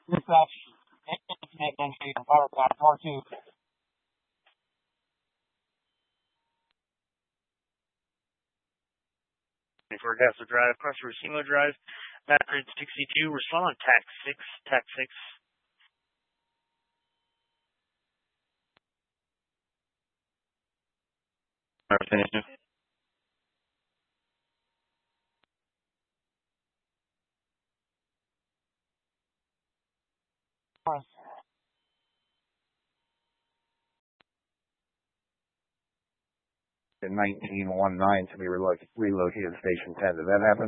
Dispatch, Internet entry, Firefly 4-2. Forecastle Drive, Cross Racimo Drive, Backridge 62, respond on TAC 6, TAC 6. Finish. Morris. In 1919 to be relocated to Station 10. Did that happen?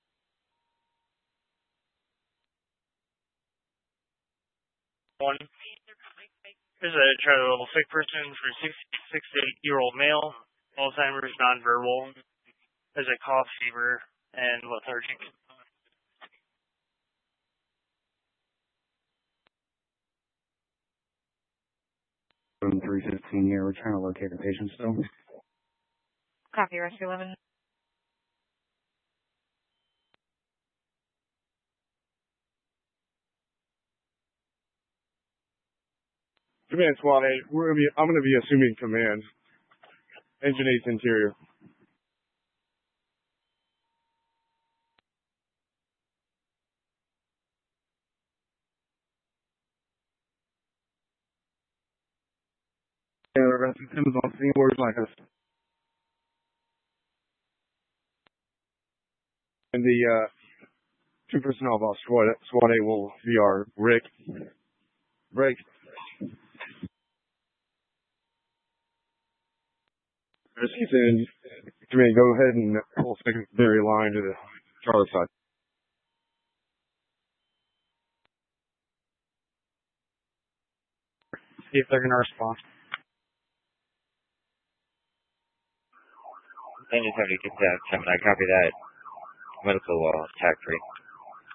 One. There's a Charlie level sick person for 6 to 8-year-old male, Alzheimer's, nonverbal. There's a cough, fever, and lethargic. 315 here. We're trying to locate the patient still. Copy, Rescue 11. Command Squad 8, I'm going to be assuming command. Engine 8's interior. Yeah, the rest of Tim's on scene. Where's like us? And the 2 personnel of Squad 8 will be our Rick. And Command, go ahead and pull secondary line to the Charlie side. See if they're going to respond. Engine 70, get that. I copy that. Medical TAC 3.